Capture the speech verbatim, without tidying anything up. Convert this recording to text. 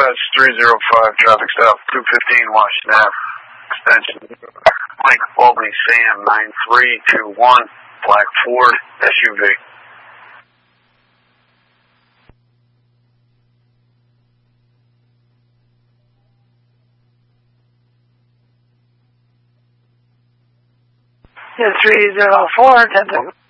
dispatch three zero five, traffic stop two fifteen Washington Avenue, extension Mike Albany Sam nine three two one, black Ford S U V. Yeah, three zero four, ten